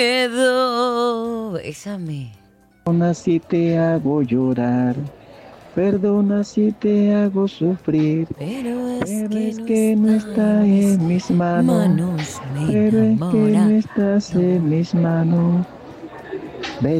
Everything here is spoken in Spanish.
Quedo, bésame. Perdona si te hago llorar, perdona si te hago sufrir, Pero es pero que es no que no está está en mis en mis manos, manos, me pero es que no enamora. estás No. en mis manos.